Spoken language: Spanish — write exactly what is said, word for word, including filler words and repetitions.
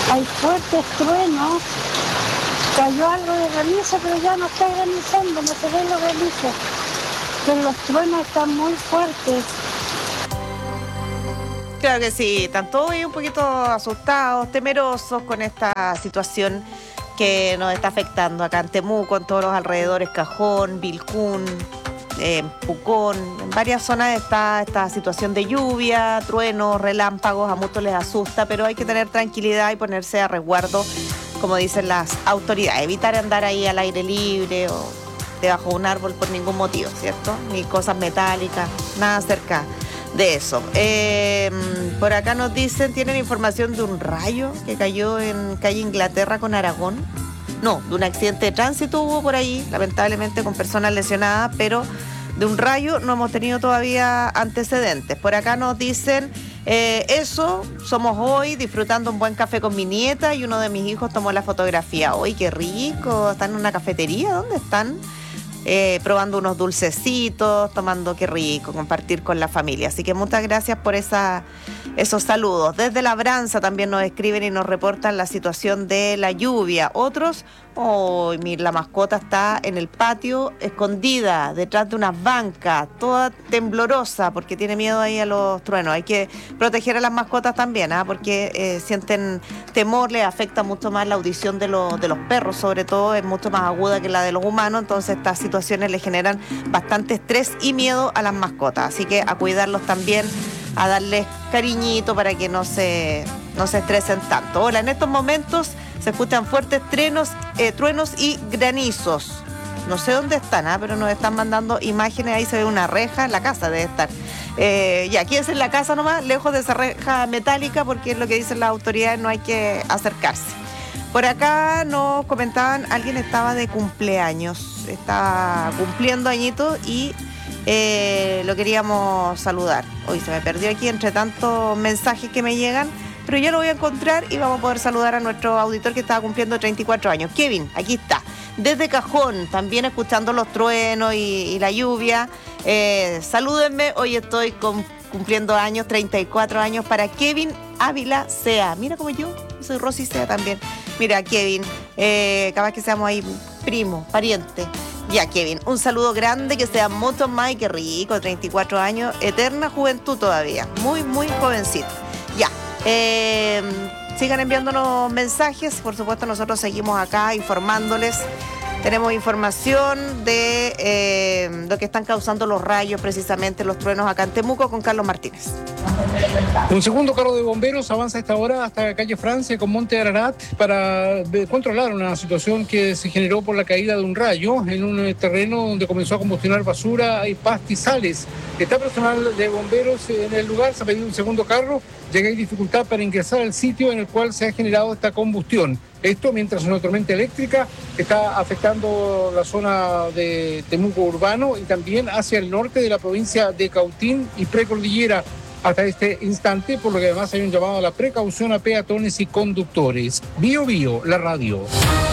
hay fuertes truenos. Cayó algo de granizo, pero ya no está granizando, no se ven los granizos. Pero los truenos están muy fuertes. Claro que sí, están todos un poquito asustados, temerosos con esta situación que nos está afectando acá en Temuco, en todos los alrededores, Cajón, Vilcún, eh, Pucón. En varias zonas está esta situación de lluvia, truenos, relámpagos, a muchos les asusta, pero hay que tener tranquilidad y ponerse a resguardo, como dicen las autoridades, evitar andar ahí al aire libre o debajo de un árbol por ningún motivo, ¿cierto? Ni cosas metálicas, nada cerca de eso. Eh, por acá nos dicen, tienen información de un rayo que cayó en calle Inglaterra con Aragón. No, de un accidente de tránsito hubo por ahí, lamentablemente con personas lesionadas, pero de un rayo no hemos tenido todavía antecedentes. Por acá nos dicen, eh, eso, somos hoy disfrutando un buen café con mi nieta y uno de mis hijos tomó la fotografía. ¡Uy, qué rico! ¿Están en una cafetería? ¿Dónde están? Eh, probando unos dulcecitos, tomando, qué rico, compartir con la familia. Así que muchas gracias por esa, esos saludos. Desde Labranza también nos escriben y nos reportan la situación de la lluvia. Otros, oh, mira, la mascota está en el patio, escondida, detrás de unas bancas, toda temblorosa, porque tiene miedo ahí a los truenos. Hay que proteger a las mascotas también, ¿eh? porque eh, sienten temor, les afecta mucho más la audición de, los de los perros, sobre todo, es mucho más aguda que la de los humanos, entonces estas situaciones le generan bastante estrés y miedo a las mascotas, así que a cuidarlos también, a darles cariñito para que no se, no se estresen tanto. Hola, en estos momentos se escuchan fuertes trenos, eh, truenos y granizos. No sé dónde están, ¿eh? pero nos están mandando imágenes, ahí se ve una reja, en la casa debe estar. Eh, ya, quédense en la casa nomás, lejos de esa reja metálica, porque es lo que dicen las autoridades, no hay que acercarse. Por acá nos comentaban, alguien estaba de cumpleaños, estaba cumpliendo añitos y eh, lo queríamos saludar. Hoy se me perdió aquí entre tantos mensajes que me llegan, pero yo lo voy a encontrar y vamos a poder saludar a nuestro auditor que estaba cumpliendo treinta y cuatro años. Kevin, aquí está. Desde Cajón, también escuchando los truenos y, y la lluvia. Eh, salúdenme, hoy estoy con, cumpliendo años, treinta y cuatro años para Kevin Ávila Sea. Mira como yo, soy Rosy Sea también. Mira, Kevin, eh, capaz que seamos ahí primo, pariente. Ya, Kevin, un saludo grande, que sean muchos más y qué rico, treinta y cuatro años, eterna juventud todavía, muy, muy jovencito. Ya, eh, sigan enviándonos mensajes, por supuesto nosotros seguimos acá informándoles. Tenemos información de eh, lo que están causando los rayos, precisamente los truenos acá en Temuco, con Carlos Martínez. Un segundo carro de bomberos avanza a esta hora hasta calle Francia con Monte Ararat para controlar una situación que se generó por la caída de un rayo en un terreno donde comenzó a combustionar basura y pastizales. Está personal de bomberos en el lugar, se ha pedido un segundo carro, ya que hay dificultad para ingresar al sitio en el cual se ha generado esta combustión. Esto mientras una tormenta eléctrica está afectando la zona de Temuco urbano y también hacia el norte de la provincia de Cautín y Precordillera hasta este instante, por lo que además hay un llamado a la precaución a peatones y conductores. Bio Bio, la radio.